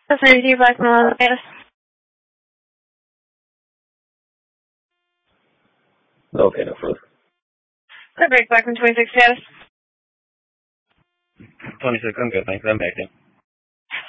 Facility Black Milan status. Okay, no further. Break Blackman 26 status. 26, I'm good, thanks. I'm back in.